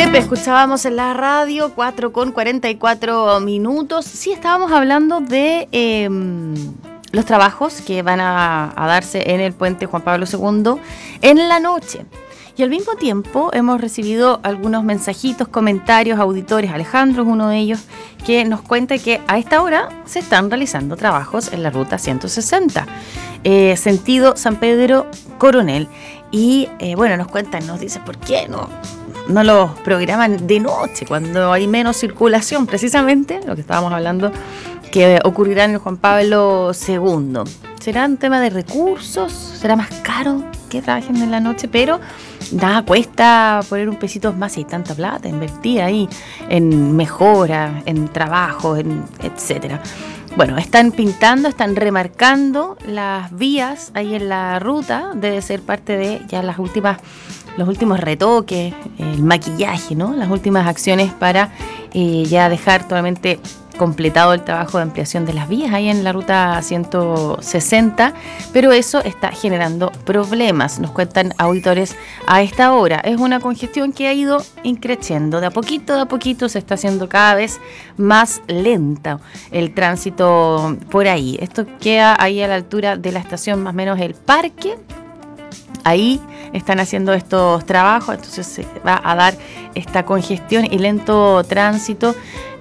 Escuchábamos en la radio 4:44. Sí, estábamos hablando de los trabajos que van a darse en el puente Juan Pablo II en la noche. Y al mismo tiempo hemos recibido algunos mensajitos, comentarios, auditores. Alejandro es uno de ellos, que nos cuenta que a esta hora se están realizando trabajos en la ruta 160, sentido San Pedro Coronel. Y bueno, nos dice por qué no los programan de noche, cuando hay menos circulación, precisamente lo que estábamos hablando que ocurrirá en el Juan Pablo II. ¿Será un tema de recursos? ¿Será más caro que trabajen en la noche? Pero nada, cuesta poner un pesito más y tanta plata, invertir ahí en mejora, en trabajo, etcétera. Bueno, están pintando, están remarcando las vías ahí en la ruta. Debe ser parte de ya los últimos retoques, el maquillaje, ¿no? Las últimas acciones para ya dejar totalmente completado el trabajo de ampliación de las vías ahí en la ruta 160, pero eso está generando problemas, nos cuentan auditores a esta hora. Es una congestión que ha ido increciendo, de a poquito se está haciendo cada vez más lenta el tránsito por ahí. Esto queda ahí a la altura de la estación más o menos El Parque. Ahí están haciendo estos trabajos, entonces se va a dar esta congestión y lento tránsito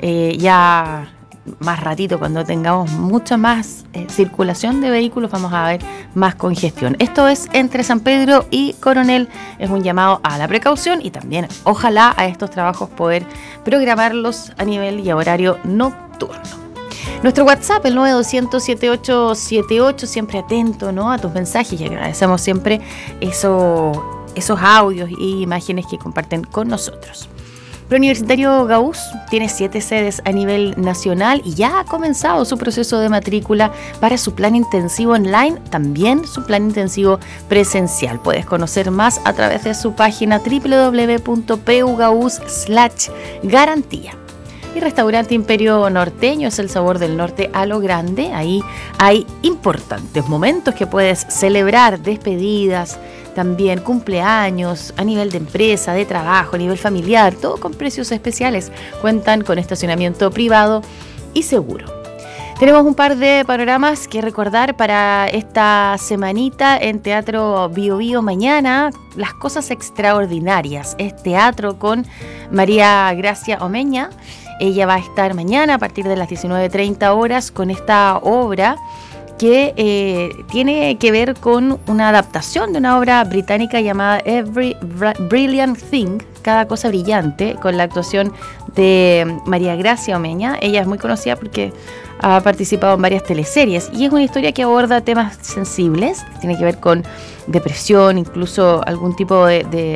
ya más ratito, cuando tengamos mucha más circulación de vehículos, vamos a ver más congestión. Esto es entre San Pedro y Coronel, es un llamado a la precaución y también ojalá a estos trabajos poder programarlos a nivel y a horario nocturno. Nuestro WhatsApp, el 9200-7878, siempre atento, ¿no?, a tus mensajes, y agradecemos siempre esos audios y imágenes que comparten con nosotros. Preuniversitario Gauss tiene 7 sedes a nivel nacional y ya ha comenzado su proceso de matrícula para su plan intensivo online, también su plan intensivo presencial. Puedes conocer más a través de su página www.pugauss.garantía. Y Restaurante Imperio Norteño es el sabor del norte a lo grande. Ahí hay importantes momentos que puedes celebrar, despedidas, también cumpleaños, a nivel de empresa, de trabajo, a nivel familiar, todo con precios especiales. Cuentan con estacionamiento privado y seguro. Tenemos un par de panoramas que recordar para esta semanita en Teatro Bio Bio. Mañana, Las Cosas Extraordinarias. Es teatro con María Gracia Omeña. Ella va a estar mañana a partir de las 19:30 horas con esta obra que tiene que ver con una adaptación de una obra británica llamada Every Brilliant Thing, cada cosa brillante, con la actuación de María Gracia Omeña. Ella es muy conocida porque ha participado en varias teleseries y es una historia que aborda temas sensibles, tiene que ver con depresión, incluso algún tipo de